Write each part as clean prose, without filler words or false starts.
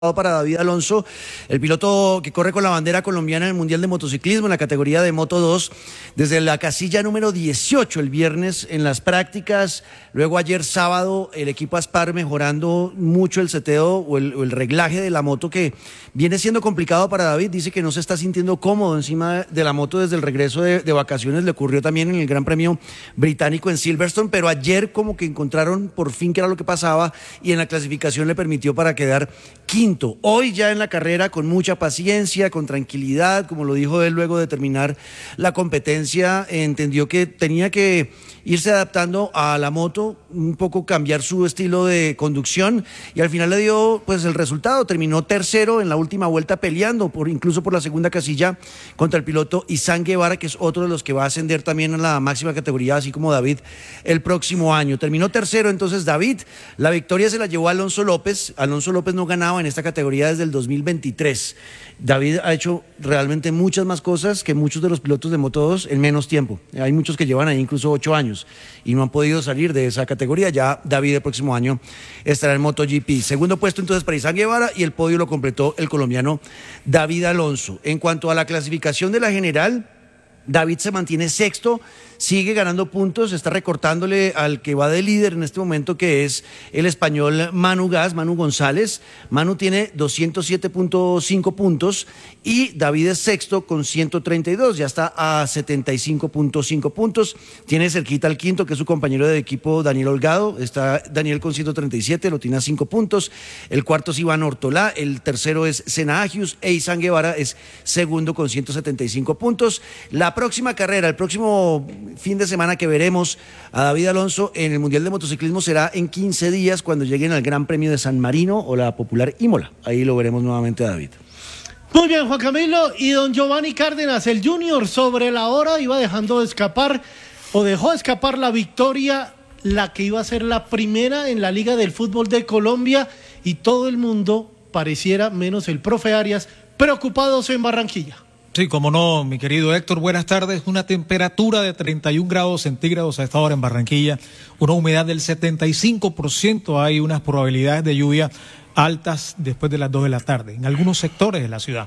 para David Alonso, el piloto que corre con la bandera colombiana en el Mundial de Motociclismo en la categoría de Moto 2, desde la casilla número 18 el viernes en las prácticas. Luego ayer sábado el equipo Aspar mejorando mucho el seteo o el reglaje de la moto, que viene siendo complicado para David. Dice que no se está sintiendo cómodo encima de la moto desde el regreso de vacaciones. Le ocurrió también en el Gran Premio Británico en Silverstone, pero ayer como que encontraron por fin qué era lo que pasaba y en la clasificación le permitió para quedar quinto. Hoy ya en la carrera, con mucha paciencia, con tranquilidad, como lo dijo él luego de terminar la competencia, entendió que tenía que irse adaptando a la moto, un poco cambiar su estilo de conducción, y al final le dio pues el resultado. Terminó tercero en la última vuelta, peleando incluso por la segunda casilla contra el piloto Izan Guevara, que es otro de los que va a ascender también a la máxima categoría, así como David, el próximo año. Terminó tercero entonces David. La victoria se la llevó Alonso López. Alonso López no ganaba en esta categoría desde el 2023. David ha hecho realmente muchas más cosas que muchos de los pilotos de Moto 2 en menos tiempo. Hay muchos que llevan ahí incluso 8 años y no han podido salir de esa categoría. Ya David el próximo año estará en MotoGP. Segundo puesto entonces para Izan Guevara, y el podio lo completó el colombiano David Alonso. En cuanto a la clasificación de la general, David se mantiene sexto, sigue ganando puntos, está recortándole al que va de líder en este momento, que es el español Manu González. Manu tiene 207.5 puntos y David es sexto con 132, ya está a 75.5 puntos. Tiene cerquita al quinto, que es su compañero de equipo Daniel Holgado. Está Daniel con 137, lo tiene a 5 puntos. El cuarto es Iván Ortolá, el tercero es Sena Agius, e Izan Guevara es segundo con 175 puntos. La próxima carrera, el próximo fin de semana que veremos a David Alonso en el Mundial de Motociclismo será en 15 días, cuando lleguen al Gran Premio de San Marino o la popular Imola. Ahí lo veremos nuevamente a David. Muy bien, Juan Camilo. Y don Giovanni Cárdenas, el Junior, sobre la hora iba dejando escapar, o dejó escapar la victoria, la que iba a ser la primera en la Liga del Fútbol de Colombia, y todo el mundo pareciera, menos el profe Arias, preocupados en Barranquilla. Sí, como no, mi querido Héctor, buenas tardes. Una temperatura de 31 grados centígrados a esta hora en Barranquilla, una humedad del 75%, hay unas probabilidades de lluvia altas después de las 2 de la tarde, en algunos sectores de la ciudad.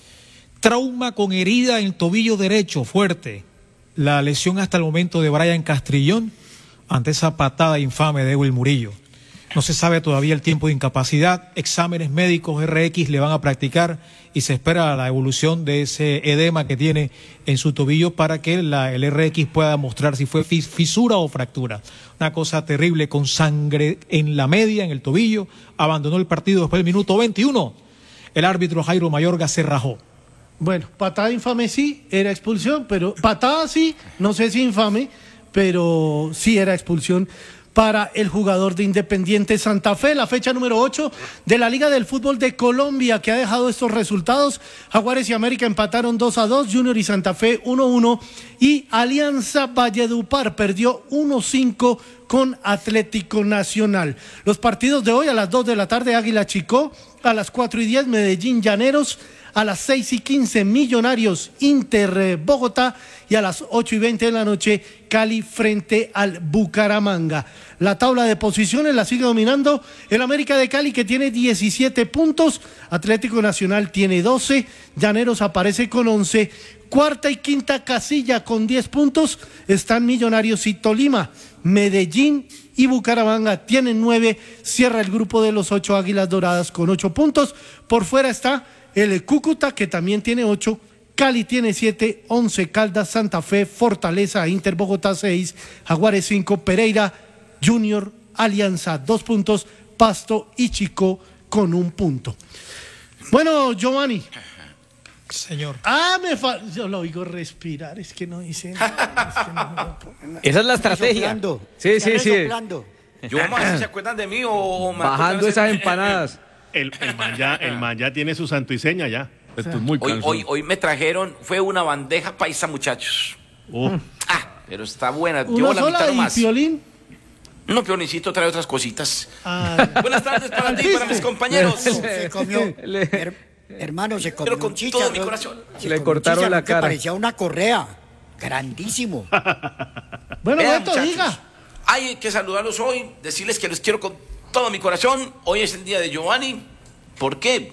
Trauma con herida en el tobillo derecho fuerte, la lesión hasta el momento de Brian Castrillón ante esa patada infame de Ewell Murillo. No se sabe todavía el tiempo de incapacidad, exámenes médicos RX le van a practicar y se espera la evolución de ese edema que tiene en su tobillo para que el RX pueda mostrar si fue fisura o fractura. Una cosa terrible, con sangre en la media, en el tobillo. Abandonó el partido después del minuto 21. El árbitro Jairo Mayorga se rajó. Bueno, patada infame sí, era expulsión, pero patada sí, no sé si infame, pero sí era expulsión para el jugador de Independiente Santa Fe. La fecha número 8 de la Liga del Fútbol de Colombia, que ha dejado estos resultados: Jaguares y América empataron 2-2, Junior y Santa Fe 1-1, y Alianza Valledupar perdió 1-5 con Atlético Nacional. Los partidos de hoy: a las 2 de la tarde Águila Chicó, a las 4:10 Medellín Llaneros, a las 6:15 Millonarios Inter Bogotá, y a las 8:20 de la noche Cali frente al Bucaramanga. La tabla de posiciones la sigue dominando el América de Cali, que tiene 17 puntos, Atlético Nacional tiene 12, Llaneros aparece con 11, cuarta y quinta casilla con 10 puntos están Millonarios y Tolima. Medellín y Bucaramanga tienen 9, cierra el grupo de los 8 Águilas Doradas con 8 puntos. Por fuera está el Cúcuta, que también tiene 8, Cali tiene 7, 11 Caldas, Santa Fe, Fortaleza, Inter Bogotá 6, Jaguares 5, Pereira, Junior, Alianza 2 puntos, Pasto y Chico con 1 punto. Bueno, Giovanni. Señor. Yo lo oigo respirar, es que no dice nada. Esa es la estrategia. Sí. Giovanni, ¿se acuerdan de mí o bajando esas empanadas? El man ya tiene su santo y seña ya. Esto es muy hoy me trajeron, fue una bandeja paisa, muchachos. Pero está buena. ¿Una la sola y más. Piolín? No, Piolincito trae otras cositas. Buenas tardes para ti y para mis compañeros. Se comió, hermano, se comió con todo mi corazón. Le cortaron la cara. Parecía una correa. Grandísimo. Bueno, Vean, esto diga. Hay que saludarlos hoy, decirles que los quiero con todo mi corazón. Hoy es el día de Giovanni. ¿Por qué?